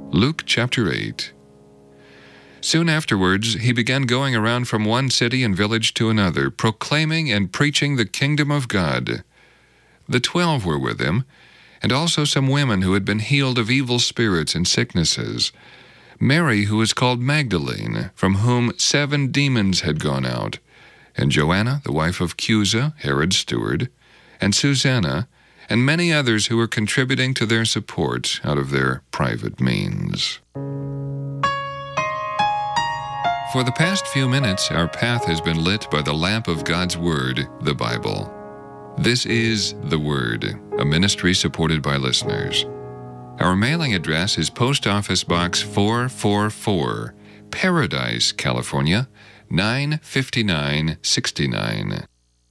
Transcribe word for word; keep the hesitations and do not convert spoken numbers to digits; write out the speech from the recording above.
Luke chapter eight. Soon afterwards, he began going around from one city and village to another, proclaiming and preaching the kingdom of God. The twelve were with him, and also some women who had been healed of evil spirits and sicknesses. Mary, who was called Magdalene, from whom seven demons had gone out, and Joanna, the wife of Chuza, Herod's steward, and Susanna, and many others who were contributing to their support out of their private means. For the past few minutes, our path has been lit by the lamp of God's Word, the Bible. This is The Word, a ministry supported by listeners. Our mailing address is Post Office Box four four four, Paradise, California, nine five nine six nine.